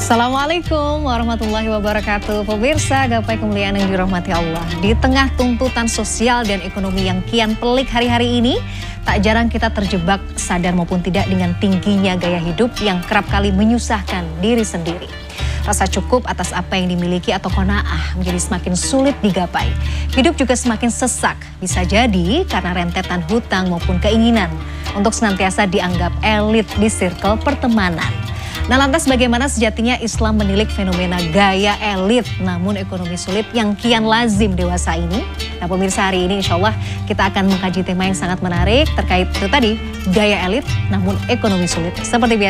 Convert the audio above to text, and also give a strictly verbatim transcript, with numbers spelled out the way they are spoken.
Assalamualaikum warahmatullahi wabarakatuh. Pemirsa gapai kemuliaan yang dirahmati Allah. Di tengah tuntutan sosial dan ekonomi yang kian pelik hari-hari ini, tak jarang kita terjebak sadar maupun tidak dengan tingginya gaya hidup yang kerap kali menyusahkan diri sendiri. Rasa cukup atas apa yang dimiliki atau qanaah menjadi semakin sulit digapai. Hidup juga semakin sesak, bisa jadi karena rentetan hutang maupun keinginan untuk senantiasa dianggap elit di circle pertemanan. Nah, lantas bagaimana sejatinya Islam menilik fenomena gaya elit namun ekonomi sulit yang kian lazim dewasa ini? Nah, pemirsa, hari ini insya Allah kita akan mengkaji tema yang sangat menarik terkait itu tadi, gaya elit namun ekonomi sulit. Seperti biasa.